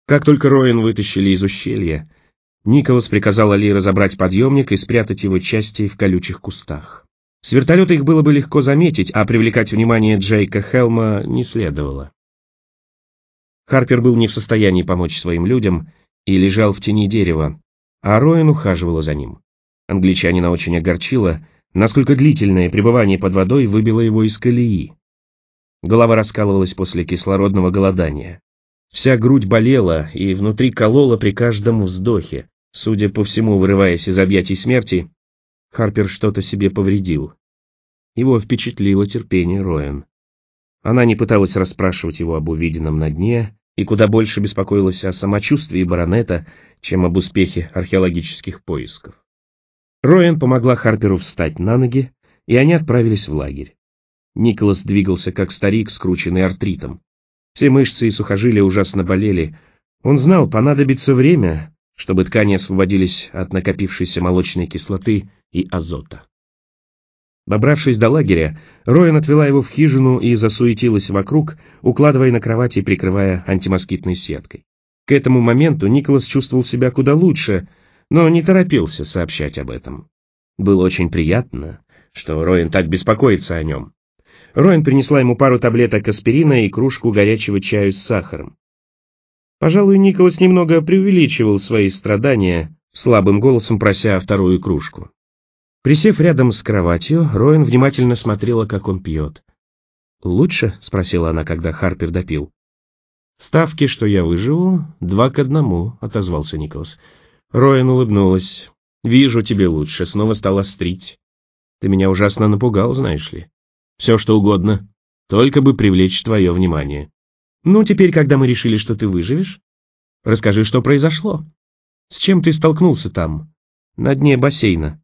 Как только Роэн вытащили из ущелья, Николас приказал Али разобрать подъемник и спрятать его части в колючих кустах. С вертолета их было бы легко заметить, а привлекать внимание Джейка Хелма не следовало. Харпер был не в состоянии помочь своим людям и лежал в тени дерева, а Роэн ухаживала за ним. Англичанина очень огорчило, насколько длительное пребывание под водой выбило его из колеи. Голова раскалывалась после кислородного голодания. Вся грудь болела и внутри колола при каждом вздохе. Судя по всему, вырываясь из объятий смерти, Харпер что-то себе повредил. Его впечатлило терпение Роэн. Она не пыталась расспрашивать его об увиденном на дне и куда больше беспокоилась о самочувствии баронета, чем об успехе археологических поисков. Роэн помогла Харперу встать на ноги, и они отправились в лагерь. Николас двигался как старик, скрученный артритом. Все мышцы и сухожилия ужасно болели. Он знал, понадобится время, чтобы ткани освободились от накопившейся молочной кислоты и азота. Добравшись до лагеря, Роэн отвела его в хижину и засуетилась вокруг, укладывая на кровать и прикрывая антимоскитной сеткой. К этому моменту Николас чувствовал себя куда лучше, но не торопился сообщать об этом. Было очень приятно, что Роэн так беспокоится о нем. Роэн принесла ему пару таблеток аспирина и кружку горячего чаю с сахаром. Пожалуй, Николас немного преувеличивал свои страдания, слабым голосом прося вторую кружку. Присев рядом с кроватью, Роэн внимательно смотрела, как он пьет. «Лучше?» — спросила она, когда Харпер допил. «Ставки, что я выживу, 2-1, — отозвался Николас. Роэн улыбнулась. «Вижу, тебе лучше, снова стал острить. Ты меня ужасно напугал, знаешь ли. Все, что угодно, только бы привлечь твое внимание. Ну, теперь, когда мы решили, что ты выживешь, расскажи, что произошло. С чем ты столкнулся там, на дне бассейна?»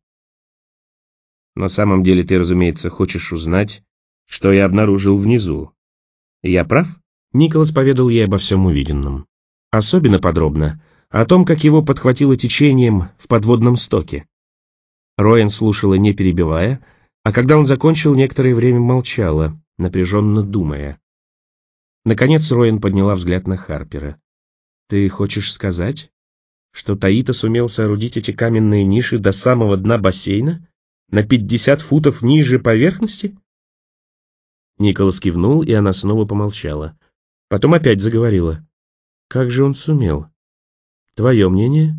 «На самом деле ты, разумеется, хочешь узнать, что я обнаружил внизу. Я прав?» Николас поведал ей обо всем увиденном. Особенно подробно о том, как его подхватило течением в подводном стоке. Роэн слушала, не перебивая, а когда он закончил, некоторое время молчала, напряженно думая. Наконец Роэн подняла взгляд на Харпера. «Ты хочешь сказать, что Таита сумел соорудить эти каменные ниши до самого дна бассейна? На 50 футов ниже поверхности?» Николас кивнул, и она снова помолчала. Потом опять заговорила. «Как же он сумел? Твое мнение?»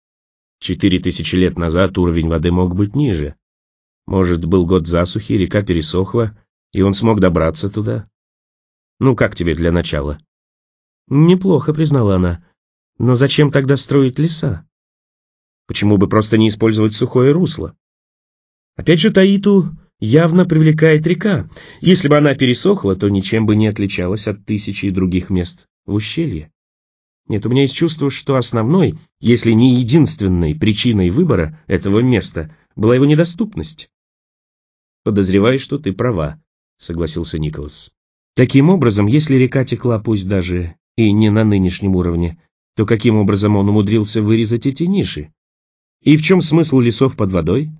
4000 лет назад уровень воды мог быть ниже. Может, был год засухи, река пересохла, и он смог добраться туда. Ну, как тебе для начала? «Неплохо», — признала она. «Но зачем тогда строить леса? Почему бы просто не использовать сухое русло? Опять же, Таиту явно привлекает река. Если бы она пересохла, то ничем бы не отличалась от тысячи других мест в ущелье. Нет, у меня есть чувство, что основной, если не единственной причиной выбора этого места была его недоступность». «Подозреваю, что ты права», — согласился Николас. «Таким образом, если река текла пусть даже и не на нынешнем уровне, то каким образом он умудрился вырезать эти ниши? И в чем смысл лесов под водой?»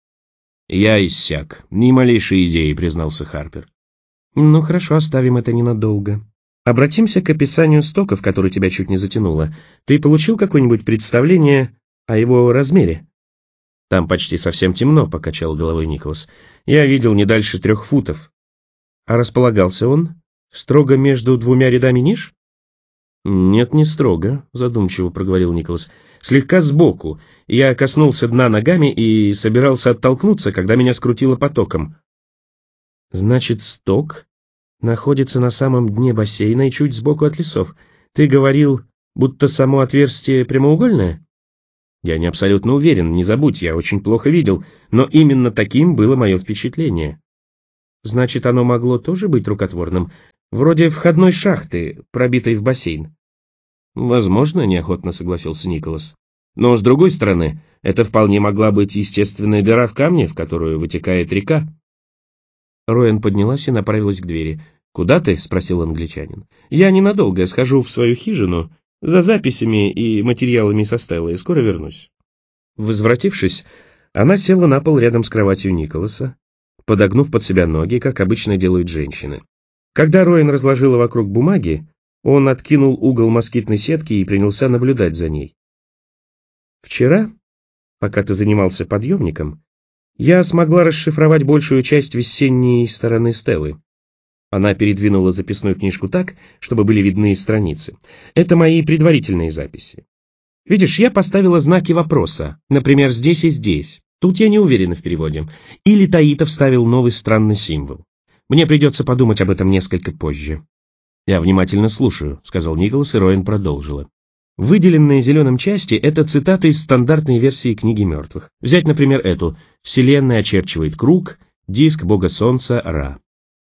«Я иссяк. Ни малейшей идеи», — признался Харпер. «Ну хорошо, оставим это ненадолго. Обратимся к описанию стока, в который тебя чуть не затянуло. Ты получил какое-нибудь представление о его размере?» «Там почти совсем темно», — покачал головой Николас. «Я видел не дальше 3 футов. А располагался он строго между 2 рядами ниш?» «Нет, не строго», — задумчиво проговорил Николас. «Слегка сбоку. Я коснулся дна ногами и собирался оттолкнуться, когда меня скрутило потоком». «Значит, сток находится на самом дне бассейна и чуть сбоку от лесов. Ты говорил, будто само отверстие прямоугольное?» «Я не абсолютно уверен, не забудь, я очень плохо видел, но именно таким было мое впечатление». «Значит, оно могло тоже быть рукотворным, вроде входной шахты, пробитой в бассейн?» «Возможно», — неохотно согласился Николас. «Но, с другой стороны, это вполне могла быть естественная дыра в камне, в которую вытекает река». Роэн поднялась и направилась к двери. «Куда ты?» — спросил англичанин. «Я ненадолго схожу в свою хижину за записями и материалами со Стеллой, скоро вернусь». Возвратившись, она села на пол рядом с кроватью Николаса, подогнув под себя ноги, как обычно делают женщины. Когда Роэн разложила вокруг бумаги, Он откинул угол москитной сетки и принялся наблюдать за ней. «Вчера, пока ты занимался подъемником, я смогла расшифровать большую часть весенней стороны стелы». Она передвинула записную книжку так, чтобы были видны страницы. «Это мои предварительные записи. Видишь, я поставила знаки вопроса, например, здесь и здесь. Тут я не уверена в переводе. Или Таита вставил новый странный символ. Мне придется подумать об этом несколько позже». «Я внимательно слушаю», — сказал Николас, и Роэн продолжила. «Выделенные зеленым части — это цитаты из стандартной версии книги мертвых. Взять, например, эту: «Вселенная очерчивает круг, диск бога солнца Ра».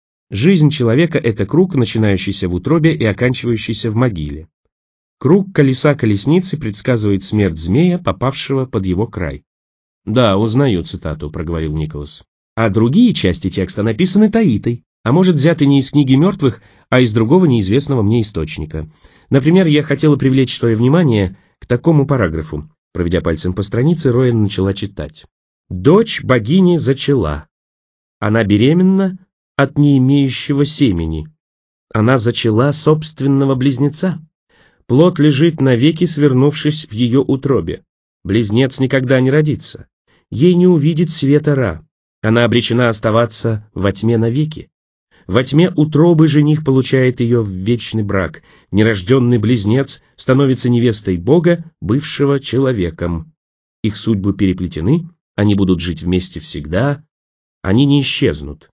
Жизнь человека — это круг, начинающийся в утробе и оканчивающийся в могиле. Круг колеса колесницы предсказывает смерть змея, попавшего под его край». «Да, узнаю цитату», — проговорил Николас. «А другие части текста написаны Таитой, а может, взяты не из книги мертвых, а из другого неизвестного мне источника. Например, я хотела привлечь твое внимание к такому параграфу». Проведя пальцем по странице, Роэн начала читать. «Дочь богини зачала. Она беременна от не имеющего семени. Она зачала собственного близнеца. Плод лежит навеки, свернувшись в ее утробе. Близнец никогда не родится. Ей не увидит света Ра. Она обречена оставаться во тьме навеки. Во тьме утробы жених получает ее в вечный брак. Нерожденный близнец становится невестой Бога, бывшего человеком. Их судьбы переплетены, они будут жить вместе всегда, они не исчезнут».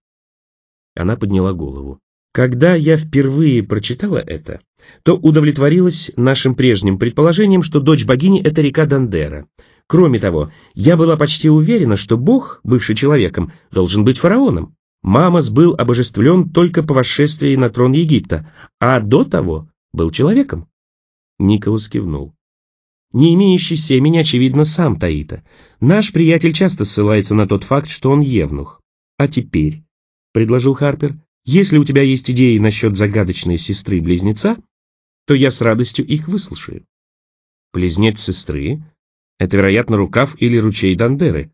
Она подняла голову. «Когда я впервые прочитала это, то удовлетворилась нашим прежним предположением, что дочь богини — это река Дандера. Кроме того, я была почти уверена, что Бог, бывший человеком, должен быть фараоном. Мамос был обожествлен только по восшествии на трон Египта, а до того был человеком». Николас кивнул. «Не имеющий семени, очевидно, сам Таита. Наш приятель часто ссылается на тот факт, что он евнух. А теперь, — предложил Харпер, — если у тебя есть идеи насчет загадочной сестры-близнеца, то я с радостью их выслушаю». «Близнец сестры — это, вероятно, рукав или ручей Дандеры».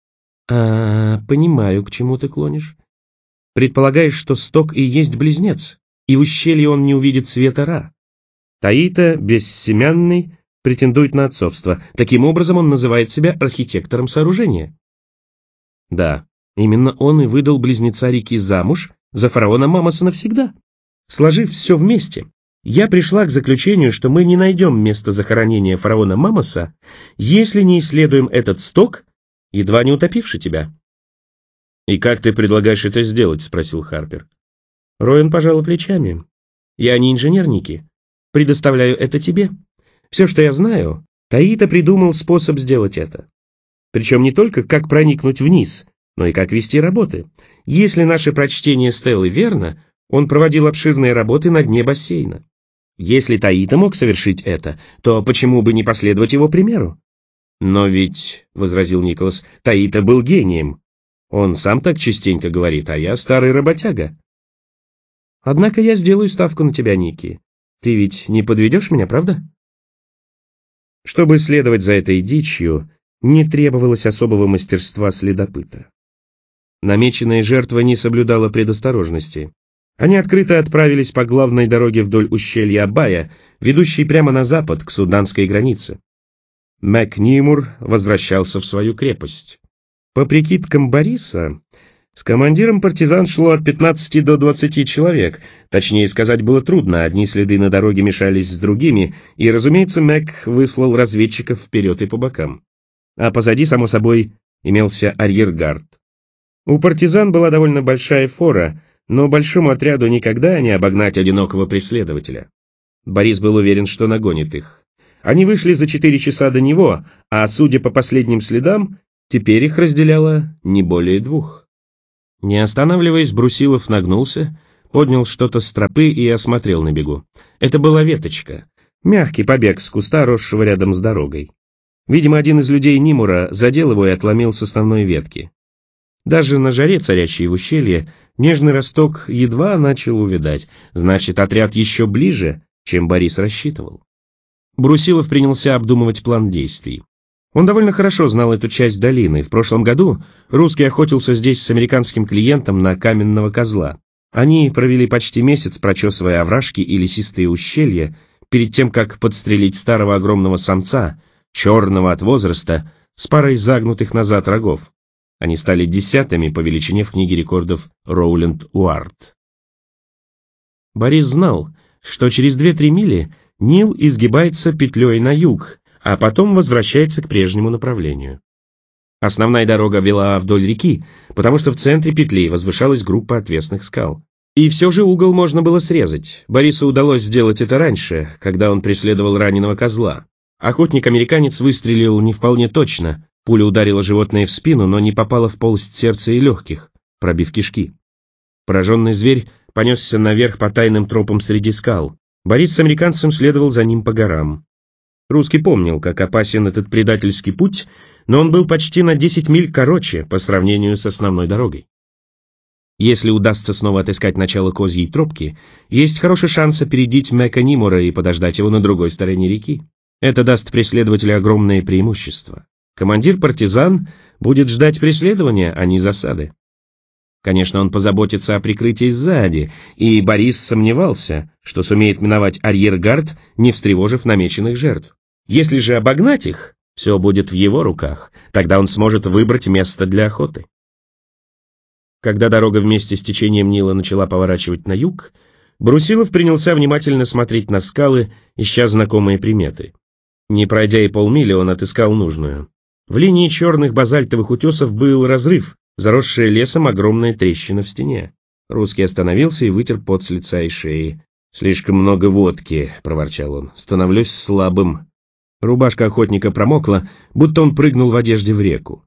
Понимаю, к чему ты клонишь. Предполагаешь, что Сток и есть близнец, и в ущелье он не увидит света Ра. Таита, бессемянный, претендует на отцовство. Таким образом, он называет себя архитектором сооружения». «Да, именно он и выдал близнеца реки замуж за фараона Мамоса навсегда. Сложив все вместе, я пришла к заключению, что мы не найдем место захоронения фараона Мамоса, если не исследуем этот Сток, едва не утопивший тебя». «И как ты предлагаешь это сделать?» — спросил Харпер. Роэн пожал плечами. «Я не инженер, Ники. Предоставляю это тебе. Все, что я знаю, Таита придумал способ сделать это. Причем не только как проникнуть вниз, но и как вести работы. Если наше прочтение Стеллы верно, он проводил обширные работы на дне бассейна. Если Таита мог совершить это, то почему бы не последовать его примеру?» «Но ведь, — возразил Николас, — Таита был гением. Он сам так частенько говорит, а я старый работяга». «Однако я сделаю ставку на тебя, Ники. Ты ведь не подведешь меня, правда?» Чтобы следовать за этой дичью, не требовалось особого мастерства следопыта. Намеченная жертва не соблюдала предосторожности. Они открыто отправились по главной дороге вдоль ущелья Абая, ведущей прямо на запад, к суданской границе. Макнимур возвращался в свою крепость. По прикидкам Бориса, с командиром партизан шло от 15 до 20 человек. Точнее сказать было трудно, одни следы на дороге мешались с другими, и, разумеется, Мак выслал разведчиков вперед и по бокам. А позади, само собой, имелся арьергард. У партизан была довольно большая фора, но большому отряду никогда не обогнать одинокого преследователя. Борис был уверен, что нагонит их. Они вышли за 4 часа до него, а, судя по последним следам, теперь их разделяло не более 2. Не останавливаясь, Брусилов нагнулся, поднял что-то с тропы и осмотрел на бегу. Это была веточка, мягкий побег с куста, росшего рядом с дорогой. Видимо, один из людей Нимура задел его и отломил с основной ветки. Даже на жаре, царящей в ущелье, нежный росток едва начал увядать, значит, отряд еще ближе, чем Борис рассчитывал. Брусилов принялся обдумывать план действий. Он довольно хорошо знал эту часть долины. В прошлом году русский охотился здесь с американским клиентом на каменного козла. Они провели почти месяц, прочесывая овражки и лесистые ущелья, перед тем, как подстрелить старого огромного самца, черного от возраста, с парой загнутых назад рогов. Они стали 10-ми по величине в книге рекордов Роуленд Уарт. Борис знал, что через 2-3 мили Нил изгибается петлей на юг, а потом возвращается к прежнему направлению. Основная дорога вела вдоль реки, потому что в центре петли возвышалась группа отвесных скал. И все же угол можно было срезать. Борису удалось сделать это раньше, когда он преследовал раненого козла. Охотник-американец выстрелил не вполне точно. Пуля ударила животное в спину, но не попала в полость сердца и легких, пробив кишки. Пораженный зверь понесся наверх по тайным тропам среди скал. Борис с американцем следовал за ним по горам. Русский помнил, как опасен этот предательский путь, но он был почти на 10 миль короче по сравнению с основной дорогой. Если удастся снова отыскать начало козьей тропки, есть хороший шанс опередить Мэка Нимора и подождать его на другой стороне реки. Это даст преследователю огромное преимущество. Командир-партизан будет ждать преследования, а не засады. Конечно, он позаботится о прикрытии сзади, и Борис сомневался, что сумеет миновать арьергард, не встревожив намеченных жертв. Если же обогнать их, все будет в его руках, тогда он сможет выбрать место для охоты. Когда дорога вместе с течением Нила начала поворачивать на юг, Брусилов принялся внимательно смотреть на скалы, ища знакомые приметы. Не пройдя и полмили, он отыскал нужную. В линии черных базальтовых утесов был разрыв, заросшая лесом огромная трещина в стене. Русский остановился и вытер пот с лица и шеи. «Слишком много водки», — проворчал он, — «становлюсь слабым». Рубашка охотника промокла, будто он прыгнул в одежде в реку.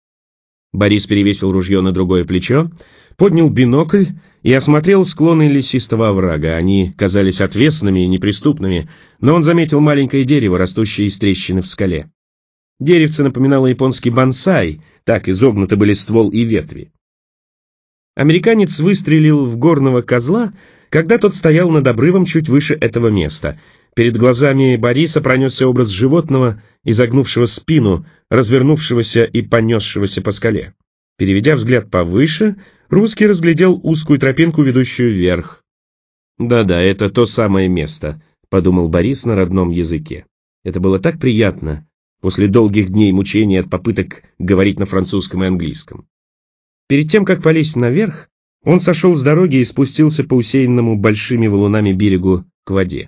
Борис перевесил ружье на другое плечо, поднял бинокль и осмотрел склоны лесистого оврага. Они казались отвесными и неприступными, но он заметил маленькое дерево, растущее из трещины в скале. Деревце напоминало японский бонсай, так изогнуты были ствол и ветви. Американец выстрелил в горного козла, когда тот стоял над обрывом чуть выше этого места. Перед глазами Бориса пронесся образ животного, изогнувшего спину, развернувшегося и понесшегося по скале. Переведя взгляд повыше, русский разглядел узкую тропинку, ведущую вверх. «Да-да, это то самое место», — подумал Борис на родном языке. Это было так приятно, после долгих дней мучений от попыток говорить на французском и английском. Перед тем, как полезть наверх, он сошел с дороги и спустился по усеянному большими валунами берегу к воде.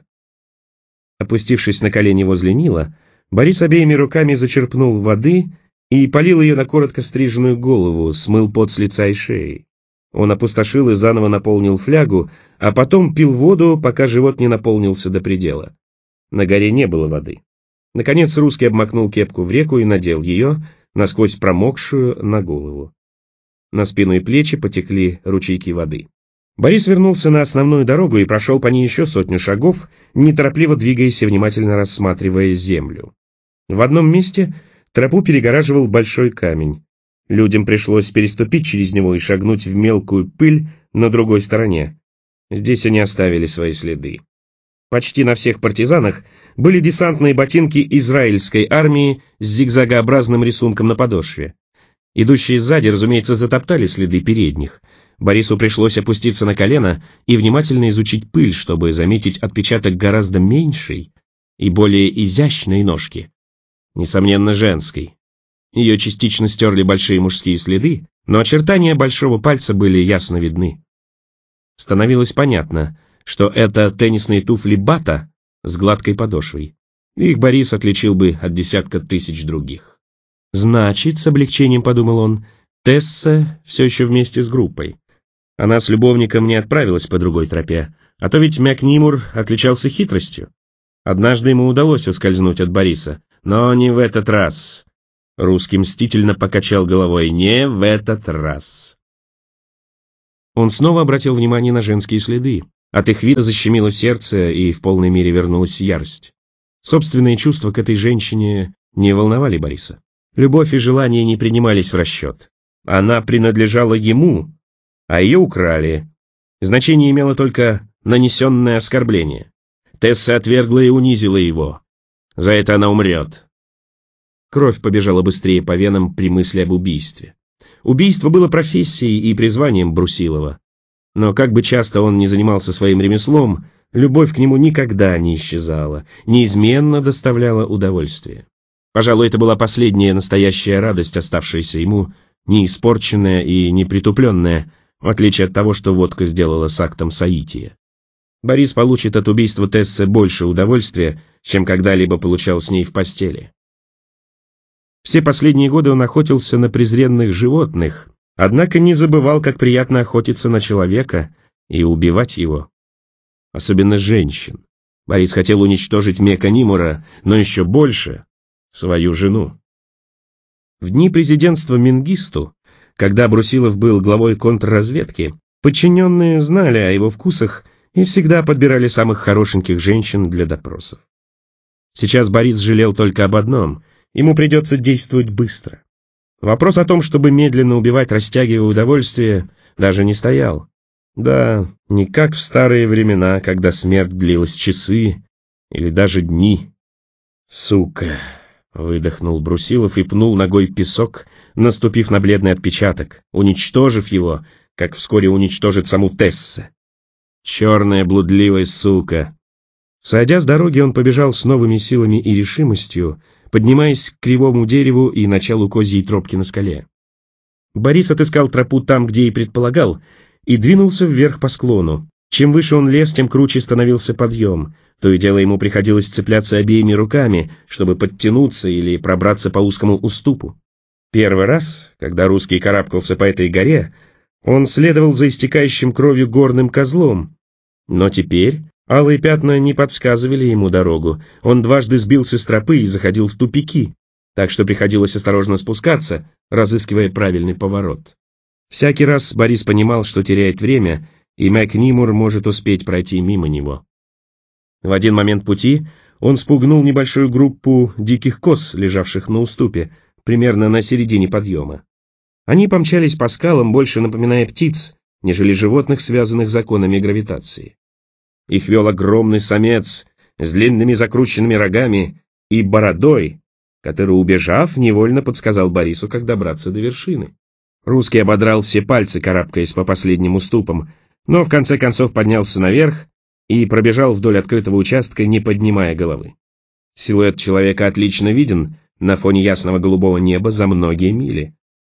Опустившись на колени возле Нила, Борис обеими руками зачерпнул воды и полил ее на коротко стриженную голову, смыл пот с лица и шеи. Он опустошил и заново наполнил флягу, а потом пил воду, пока живот не наполнился до предела. На горе не было воды. Наконец русский обмакнул кепку в реку и надел ее, насквозь промокшую, на голову. На спину и плечи потекли ручейки воды. Борис вернулся на основную дорогу и прошел по ней еще 100 шагов, неторопливо двигаясь и внимательно рассматривая землю. В одном месте тропу перегораживал большой камень. Людям пришлось переступить через него и шагнуть в мелкую пыль на другой стороне. Здесь они оставили свои следы. Почти на всех партизанах были десантные ботинки израильской армии с зигзагообразным рисунком на подошве. Идущие сзади, разумеется, затоптали следы передних. Борису пришлось опуститься на колено и внимательно изучить пыль, чтобы заметить отпечаток гораздо меньшей и более изящной ножки. Несомненно, женской. Ее частично стерли большие мужские следы, но очертания большого пальца были ясно видны. Становилось понятно, что это теннисные туфли Бата с гладкой подошвой. Их Борис отличил бы от десятка тысяч других. «Значит, с облегчением подумал он, Тесса все еще вместе с группой. Она с любовником не отправилась по другой тропе, а то ведь Макнимур отличался хитростью. Однажды ему удалось ускользнуть от Бориса, но не в этот раз». Русский мстительно покачал головой. «Не в этот раз». Он снова обратил внимание на женские следы. От их вида защемило сердце, и в полной мере вернулась ярость. Собственные чувства к этой женщине не волновали Бориса. Любовь и желание не принимались в расчет. Она принадлежала ему, а ее украли. Значение имело только нанесенное оскорбление. Тесса отвергла и унизила его. За это она умрет. Кровь побежала быстрее по венам при мысли об убийстве. Убийство было профессией и призванием Брусилова. Но как бы часто он ни занимался своим ремеслом, любовь к нему никогда не исчезала, неизменно доставляла удовольствие. Пожалуй, это была последняя настоящая радость, оставшаяся ему, не испорченная и не притупленная, в отличие от того, что водка сделала с актом соития. Борис получит от убийства Тессы больше удовольствия, чем когда-либо получал с ней в постели. Все последние годы он охотился на презренных животных, однако не забывал, как приятно охотиться на человека и убивать его. Особенно женщин. Борис хотел уничтожить Мека Нимура, но еще больше — свою жену. В дни президентства Менгисту, когда Брусилов был главой контрразведки, подчиненные знали о его вкусах и всегда подбирали самых хорошеньких женщин для допросов. Сейчас Борис жалел только об одном — ему придется действовать быстро. Вопрос о том, чтобы медленно убивать, растягивая удовольствие, даже не стоял. Да, не как в старые времена, когда смерть длилась часы или даже дни. «Сука!» — выдохнул Брусилов и пнул ногой песок, наступив на бледный отпечаток, уничтожив его, как вскоре уничтожит саму Тесса. «Черная блудливая сука!» Сойдя с дороги, он побежал с новыми силами и решимостью, поднимаясь к кривому дереву и началу козьей тропки на скале. Борис отыскал тропу там, где и предполагал, и двинулся вверх по склону. Чем выше он лез, тем круче становился подъем. То и дело ему приходилось цепляться обеими руками, чтобы подтянуться или пробраться по узкому уступу. Первый раз, когда русский карабкался по этой горе, он следовал за истекающим кровью горным козлом. Но теперь алые пятна не подсказывали ему дорогу. Он дважды сбился с тропы и заходил в тупики, так что приходилось осторожно спускаться, разыскивая правильный поворот. Всякий раз Борис понимал, что теряет время, и Мек Нимур может успеть пройти мимо него. В один момент пути он спугнул небольшую группу диких коз, лежавших на уступе, примерно на середине подъема. Они помчались по скалам, больше напоминая птиц, нежели животных, связанных законами гравитации. Их вел огромный самец с длинными закрученными рогами и бородой, который, убежав, невольно подсказал Борису, как добраться до вершины. Русский ободрал все пальцы, карабкаясь по последним уступам, но в конце концов поднялся наверх и пробежал вдоль открытого участка, не поднимая головы. Силуэт человека отлично виден на фоне ясного голубого неба за многие мили.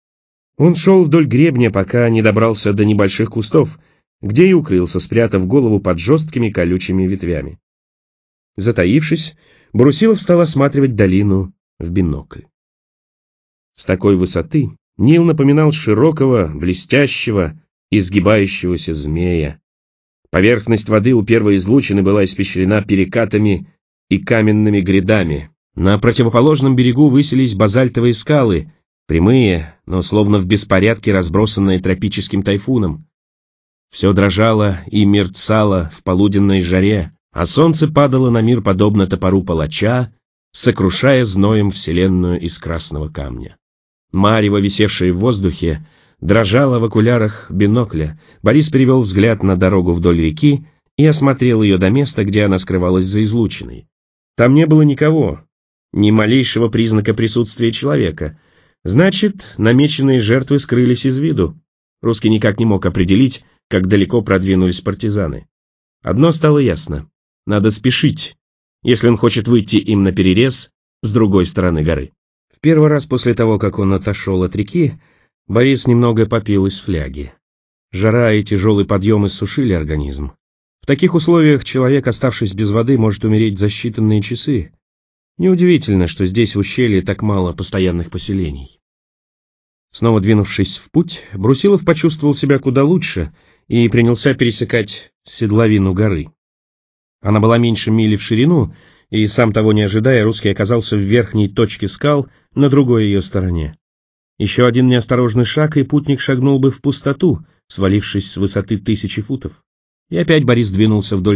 Он шел вдоль гребня, пока не добрался до небольших кустов, где и укрылся, спрятав голову под жесткими колючими ветвями. Затаившись, Брусилов стал осматривать долину в бинокль. С такой высоты Нил напоминал широкого, блестящего, изгибающегося змея. Поверхность воды у первой излучины была испещрена перекатами и каменными грядами. На противоположном берегу высились базальтовые скалы, прямые, но словно в беспорядке разбросанные тропическим тайфуном. Все дрожало и мерцало в полуденной жаре, а солнце падало на мир подобно топору палача, сокрушая зноем вселенную из красного камня. Марево, висевшее в воздухе, дрожало в окулярах бинокля. Борис перевел взгляд на дорогу вдоль реки и осмотрел ее до места, где она скрывалась за излучиной. Там не было никого, ни малейшего признака присутствия человека. Значит, намеченные жертвы скрылись из виду. Русский никак не мог определить, как далеко продвинулись партизаны. Одно стало ясно: надо спешить, если он хочет выйти им наперерез с другой стороны горы. В первый раз после того, как он отошел от реки, Борис немного попил из фляги. Жара и тяжелый подъем иссушили организм. В таких условиях человек, оставшись без воды, может умереть за считанные часы. Неудивительно, что здесь в ущелье так мало постоянных поселений. Снова двинувшись в путь, Брусилов почувствовал себя куда лучше и принялся пересекать седловину горы. Она была меньше мили в ширину, и, сам того не ожидая, русский оказался в верхней точке скал на другой ее стороне. Еще один неосторожный шаг, и путник шагнул бы в пустоту, свалившись с высоты 1000 футов. И опять Борис двинулся вдоль